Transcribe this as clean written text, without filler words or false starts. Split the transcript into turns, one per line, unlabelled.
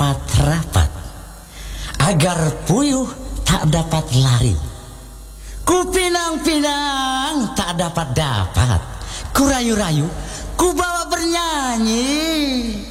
rapat-rapat, agar puyuh tak dapat lari. Ku pinang-pinang tak dapat-dapat, ku rayu-rayu, ku bawa bernyanyi.